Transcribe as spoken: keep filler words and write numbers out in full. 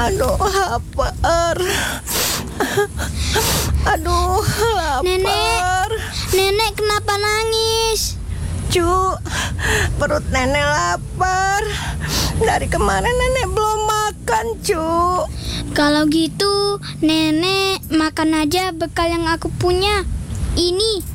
Aduh, lapar. Aduh, lapar. Nenek, nenek kenapa nangis? Cu, perut nenek lapar. Dari kemarin nenek belum makan, Cu. Kalau gitu, nenek makan aja bekal yang aku punya. Ini